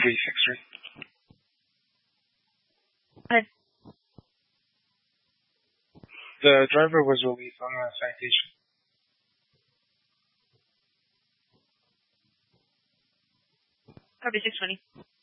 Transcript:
363. Go ahead. The driver was released on a citation. Copy 620.